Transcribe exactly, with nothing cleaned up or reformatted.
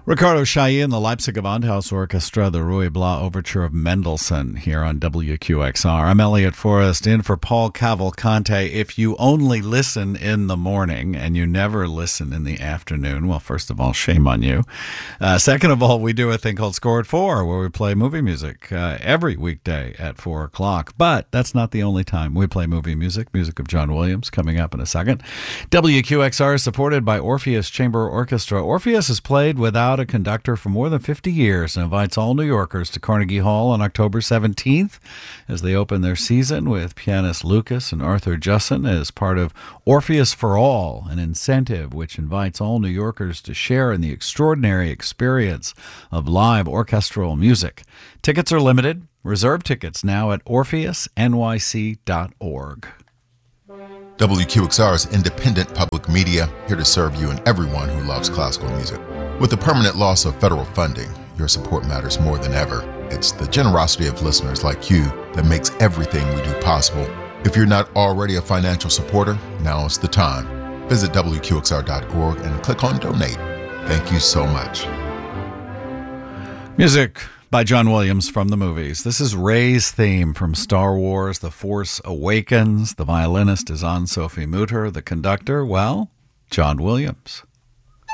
Ricardo Chailly and the Leipzig Gewandhaus Orchestra, the Ruy Blas Overture of Mendelssohn here on W Q X R. I'm Elliot Forrest in for Paul Cavalcante. If you only listen in the morning and you never listen in the afternoon, well, first of all, shame on you. Uh, second of all, we do a thing called Score at Four, where we play movie music uh, every weekday at four o'clock. But that's not the only time we play movie music. Music of John Williams coming up in a second. W Q X R is supported by Orpheus Chamber Orchestra. Orpheus has played without a conductor for more than fifty years and invites all New Yorkers to Carnegie Hall on October seventeenth as they open their season with pianist Lucas and Arthur Jusson as part of Orpheus for All, an incentive which invites all New Yorkers to share in the extraordinary experience of live orchestral music. Tickets are limited. Reserve tickets now at orpheus n y c dot org. W Q X R is independent public media, here to serve you and everyone who loves classical music. With the permanent loss of federal funding, your support matters more than ever. It's the generosity of listeners like you that makes everything we do possible. If you're not already a financial supporter, now is the time. Visit W Q X R dot org and click on Donate. Thank you so much. Music by John Williams from the movies. This is Rey's theme from Star Wars: The Force Awakens. The violinist is Anne-Sophie Mutter. The conductor, well, John Williams.